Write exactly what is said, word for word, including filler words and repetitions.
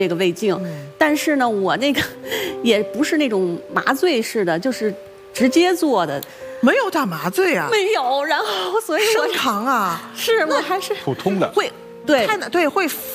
这个胃镜，但是呢，我那个也不是那种麻醉式的，就是直接做的， 没有打麻醉啊， 没有。然后所以我生肠啊， 是我还是普通的会对太难，对会。